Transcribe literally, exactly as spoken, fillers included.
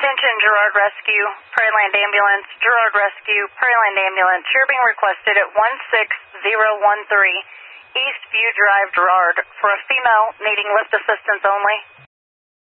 Attention Girard Rescue, Prairie Land Ambulance, Girard Rescue, Prairie Land Ambulance. You're being requested at one six zero one three East View Drive, Girard, for a female needing lift assistance only.